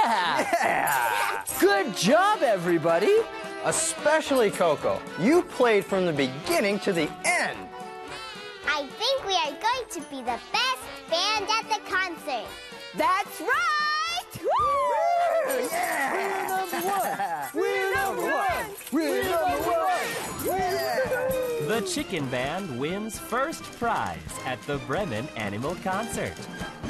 Yeah! Good job, everybody! Especially Coco. You played from the beginning to the end. I think we are going to be the best band at the concert. That's right! Woo! Yeah! We're number one! We're number one! The Chicken Band wins first prize at the Bremen Animal Concert.